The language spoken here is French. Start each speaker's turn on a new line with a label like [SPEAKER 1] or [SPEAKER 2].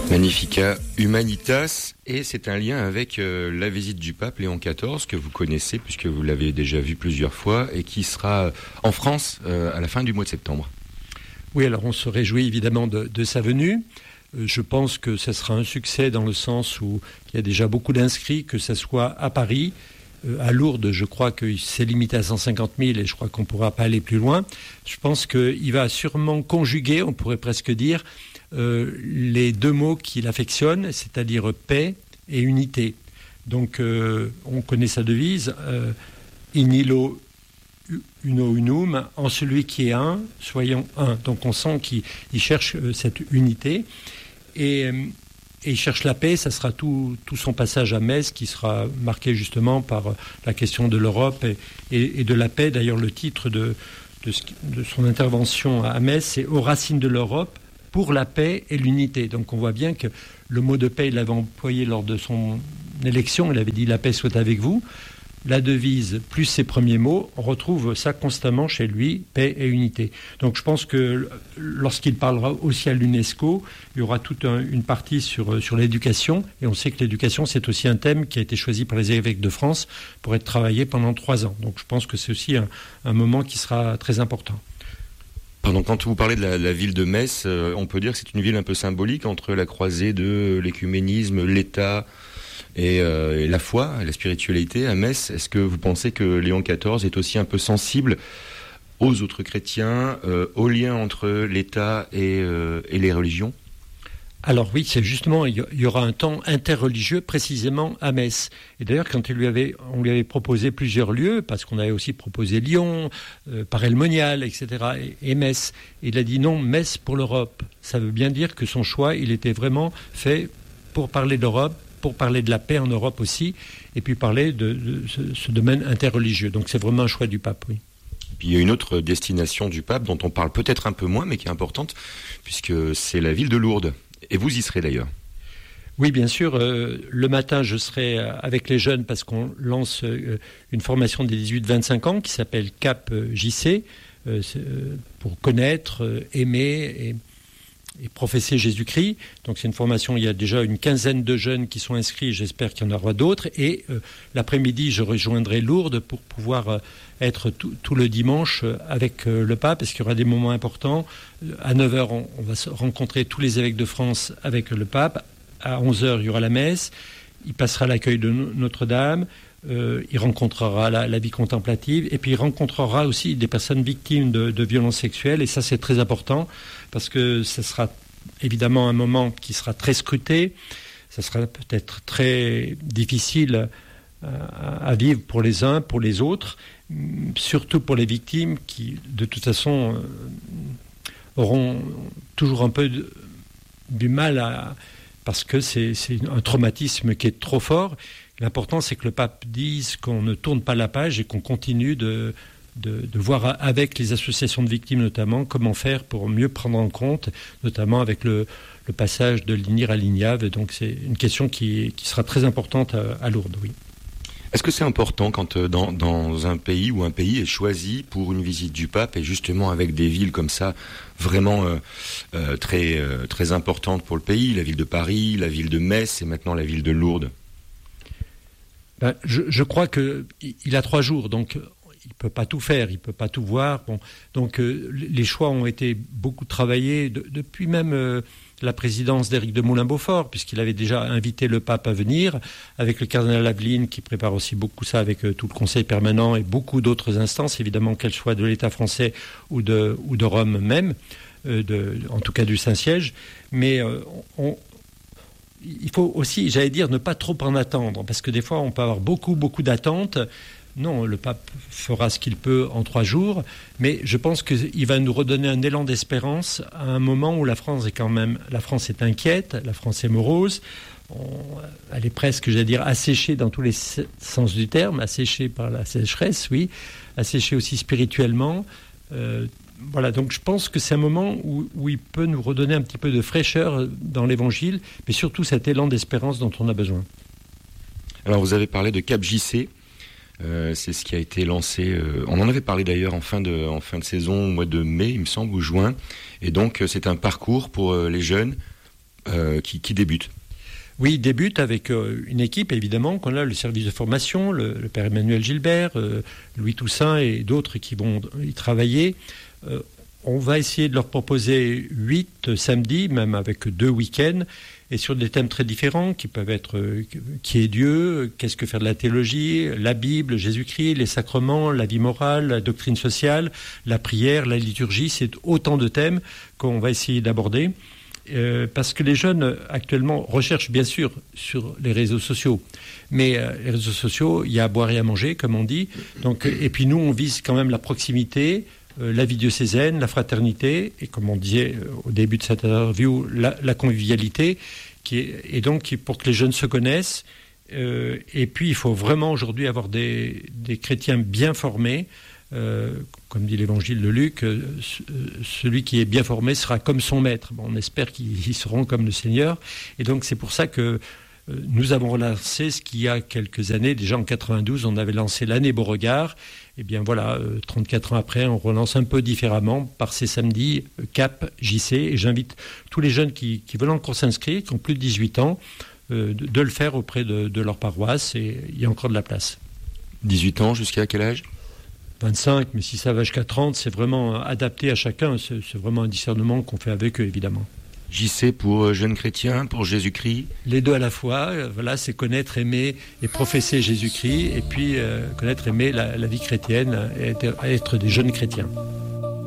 [SPEAKER 1] Magnificat Humanitas, et c'est un lien avec la visite du pape Léon XIV que vous connaissez puisque vous l'avez déjà vu plusieurs fois et qui sera en France à la fin du mois de septembre.
[SPEAKER 2] Oui, alors on se réjouit évidemment de sa venue. Je pense que ça sera un succès dans le sens où il y a déjà beaucoup d'inscrits, que ce soit à Paris, à Lourdes, je crois qu'il s'est limité à 150 000 et je crois qu'on ne pourra pas aller plus loin. Je pense qu'il va sûrement conjuguer, on pourrait presque dire, les deux mots qu'il affectionne, c'est-à-dire paix et unité. Donc on connaît sa devise, in illo uno unum, en celui qui est un, soyons un. Donc on sent qu'il cherche cette unité et il cherche la paix. Ça sera tout son passage à Metz qui sera marqué justement par la question de l'Europe et de la paix. D'ailleurs le titre de son intervention à Metz, c'est « Aux racines de l'Europe ». Pour la paix et l'unité. Donc on voit bien que le mot de paix, il l'avait employé lors de son élection, il avait dit « la paix soit avec vous ». La devise plus ses premiers mots, on retrouve ça constamment chez lui, paix et unité. Donc je pense que lorsqu'il parlera aussi à l'UNESCO, il y aura toute une partie sur l'éducation, et on sait que l'éducation c'est aussi un thème qui a été choisi par les évêques de France pour être travaillé pendant 3 ans. Donc je pense que c'est aussi un moment qui sera très important.
[SPEAKER 1] Pardon, quand vous parlez de la ville de Metz, on peut dire que c'est une ville un peu symbolique entre la croisée de l'écuménisme, l'État et la foi, la spiritualité à Metz. Est-ce que vous pensez que Léon XIV est aussi un peu sensible aux autres chrétiens, aux liens entre l'État et les religions ?
[SPEAKER 2] Alors oui, c'est justement, il y aura un temps interreligieux précisément à Metz. Et d'ailleurs, quand on lui avait proposé plusieurs lieux, parce qu'on avait aussi proposé Lyon, Paray-le-Monial, etc., et Metz, il a dit non, Metz pour l'Europe. Ça veut bien dire que son choix, il était vraiment fait pour parler d'Europe, pour parler de la paix en Europe aussi, et puis parler de ce domaine interreligieux. Donc c'est vraiment un choix du pape, oui.
[SPEAKER 1] Puis il y a une autre destination du pape dont on parle peut-être un peu moins, mais qui est importante, puisque c'est la ville de Lourdes. Et vous y serez d'ailleurs.
[SPEAKER 2] Oui, bien sûr. Le matin, je serai avec les jeunes parce qu'on lance une formation des 18-25 ans qui s'appelle CAP JC, pour connaître, aimer et professer Jésus-Christ. Donc c'est une formation, il y a déjà une quinzaine de jeunes qui sont inscrits, j'espère qu'il y en aura d'autres. Et l'après-midi, je rejoindrai Lourdes pour pouvoir être tout le dimanche avec le pape, parce qu'il y aura des moments importants. À 9h, on va se rencontrer tous les évêques de France avec le pape. À 11h, il y aura la messe. Il passera à l'accueil de Notre-Dame. Il rencontrera la vie contemplative. Et puis, il rencontrera aussi des personnes victimes de violences sexuelles. Et ça, c'est très important, parce que ce sera évidemment un moment qui sera très scruté. Ça sera peut-être très difficile à vivre pour les uns, pour les autres, surtout pour les victimes qui, de toute façon, auront toujours un peu du mal parce que c'est un traumatisme qui est trop fort. L'important, c'est que le pape dise qu'on ne tourne pas la page et qu'on continue de voir avec les associations de victimes notamment comment faire pour mieux prendre en compte, notamment avec le passage de l'INIR à l'INIAV. Donc c'est une question qui sera très importante à Lourdes, oui.
[SPEAKER 1] Est-ce que c'est important quand dans un pays où un pays est choisi pour une visite du pape, et justement avec des villes comme ça vraiment très importantes pour le pays, la ville de Paris, la ville de Metz et maintenant la ville de Lourdes?
[SPEAKER 2] Je crois qu'il a 3 jours, donc il ne peut pas tout faire, il ne peut pas tout voir. Bon, donc les choix ont été beaucoup travaillés depuis même la présidence d'Éric de Moulin-Beaufort, puisqu'il avait déjà invité le pape à venir, avec le cardinal Aveline qui prépare aussi beaucoup ça avec tout le conseil permanent et beaucoup d'autres instances, évidemment qu'elles soient de l'État français ou de Rome même, en tout cas du Saint-Siège. Mais il faut aussi, j'allais dire, ne pas trop en attendre, parce que des fois on peut avoir beaucoup d'attentes. Non, le pape fera ce qu'il peut en 3 jours, mais je pense qu'il va nous redonner un élan d'espérance à un moment où la France est inquiète, la France est morose, elle est presque, j'allais dire, asséchée dans tous les sens du terme, asséchée par la sécheresse, oui, asséchée aussi spirituellement. Voilà, donc je pense que c'est un moment où il peut nous redonner un petit peu de fraîcheur dans l'Évangile, mais surtout cet élan d'espérance dont on a besoin.
[SPEAKER 1] Alors vous avez parlé de Cap JC. C'est ce qui a été lancé. On en avait parlé d'ailleurs en fin de saison, au mois de mai, il me semble, ou juin. Et donc, c'est un parcours pour les jeunes, qui débutent.
[SPEAKER 2] Oui, il débute avec une équipe, évidemment, qu'on a le service de formation, le père Emmanuel Gilbert, Louis Toussaint et d'autres qui vont y travailler. On va essayer de leur proposer 8 samedis, même avec 2 week-ends, et sur des thèmes très différents qui peuvent être qui est Dieu, qu'est-ce que faire de la théologie, la Bible, Jésus-Christ, les sacrements, la vie morale, la doctrine sociale, la prière, la liturgie. C'est autant de thèmes qu'on va essayer d'aborder. Parce que les jeunes actuellement recherchent bien sûr sur les réseaux sociaux, mais les réseaux sociaux, il y a à boire et à manger, comme on dit. Donc, et puis nous, on vise quand même la proximité, la vie diocésaine, la fraternité, et comme on disait au début de cette interview, la convivialité, et donc pour que les jeunes se connaissent. Et puis il faut vraiment aujourd'hui avoir des chrétiens bien formés. Comme dit l'évangile de Luc, celui qui est bien formé sera comme son maître. Bon, on espère qu'ils seront comme le Seigneur. Et donc c'est pour ça que nous avons relancé ce qu'il y a quelques années, déjà en 92, on avait lancé l'année Beauregard. Et bien voilà, 34 ans après, on relance un peu différemment par ces samedis Cap JC. Et j'invite tous les jeunes qui veulent encore s'inscrire, qui ont plus de 18 ans, de le faire auprès de leur paroisse. Et il y a encore de la place.
[SPEAKER 1] 18 ans, jusqu'à quel âge ?
[SPEAKER 2] 25, mais si ça va jusqu'à 30, c'est vraiment adapté à chacun. C'est vraiment un discernement qu'on fait avec eux, évidemment.
[SPEAKER 1] JC pour jeunes chrétiens, pour Jésus-Christ.
[SPEAKER 2] Les deux à la fois, voilà, c'est connaître, aimer et professer Jésus-Christ, et puis connaître, aimer la vie chrétienne, et être des jeunes chrétiens.